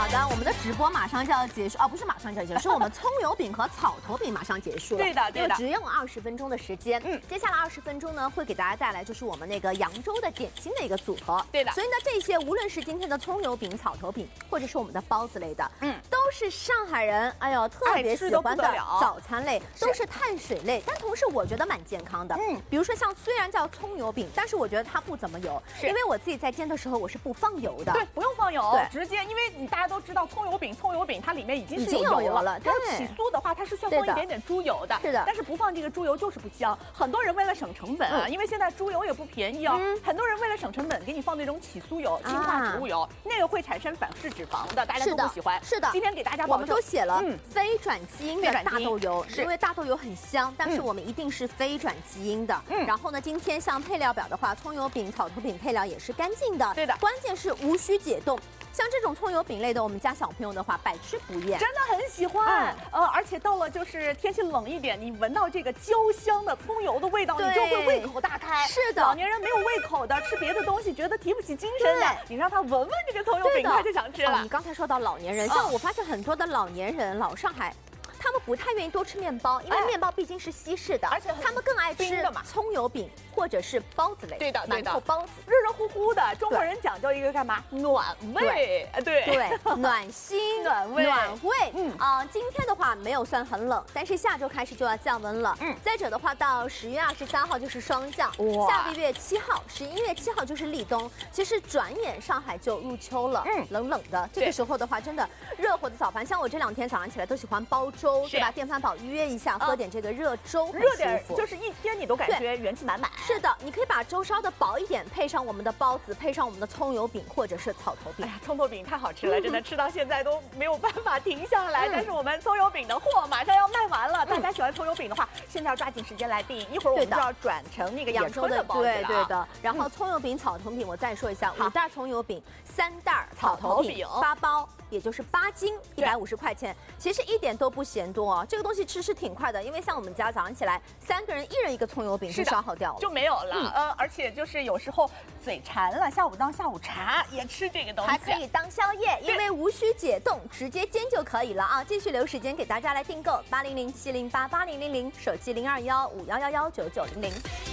好的，我们的直播马上就要结束啊，不是马上就要结束，是我们葱油饼和草头饼马上结束了。 对的，对的， 只用20分钟的时间。接下来20分钟呢，会给大家带来就是我们那个扬州的点心的一个组合。 对的， 所以呢，这些无论是今天的葱油饼、草头饼，或者是我们的包子类的，都是上海人特别喜欢的早餐类，都是碳水类，但同时我觉得蛮健康的。比如说像虽然叫葱油饼，但是我觉得它不怎么油，因为我自己在煎的时候我是不放油的。 对，不用放油，直接，因为大家都知道葱油饼它里面已经是有油了。它要起酥的话，它是需要放一点点猪油的。 是的， 但是不放这个猪油就是不香。很多人为了省成本啊，因为现在猪油也不便宜哦，很多人为了省成本，给你放那种起酥油、氢化植物油，那个会产生反式脂肪的，大家都不喜欢。 是的， 今天给大家我们都写了非转基因的大豆油，因为大豆油很香，但是我们一定是非转基因的。然后呢，今天像配料表的话，葱油饼、草头饼配料也是干净的。 对的， 关键是无需解冻。像这种葱油饼类的，我们家小朋友的话百吃不厌， 真的很喜欢。而且到了就是天气冷一点，你闻到这个焦香的葱油的味道，你就会胃口大开。 是的， 老年人没有胃口的，吃别的东西觉得提不起精神的，你让他闻闻这个葱油饼，他就想吃了。 你刚才说到老年人，像我发现很多的老年人，老上海。他们不太愿意多吃面包，因为面包毕竟是西式的，而且他们更爱吃葱油饼或者是包子类。 对的， 馒头、包子， 热热乎乎的。中国人讲究一个干嘛？暖胃。 对，暖心、 暖胃。 今天的话没有算很冷，但是下周开始就要降温了。再者的话，到10月23号就是霜降，下个月7号、11月7号就是立冬。其实转眼上海就入秋了，冷冷的。这个时候的话，真的热乎的早饭，像我这2天早上起来都喜欢煲粥。对吧？电饭煲预约一下，喝点这个热粥， 热点就是一天你都感觉元气满满。 是的，你可以把粥烧的薄一点，配上我们的包子，配上我们的葱油饼或者是草头饼。 哎呀，葱头饼太好吃了，真的吃到现在都没有办法停下来。但是我们葱油饼的货马上要卖完了，大家喜欢葱油饼的话，现在要抓紧时间来订，一会儿我们就要转成那个扬州的包子了。 对的。然后葱油饼、草头饼，我再说一下，5袋葱油饼，3袋草头饼，8包。也就是8斤，150块钱，其实一点都不嫌多哦。这个东西吃是挺快的，因为像我们家早上起来3个人1人1个葱油饼就消耗掉了， 就没有了。而且就是有时候嘴馋了，下午当下午茶也吃这个东西， 还可以当宵夜，因为无需解冻，直接煎就可以了啊！继续留时间给大家来订购，80070880000，手机021511199900。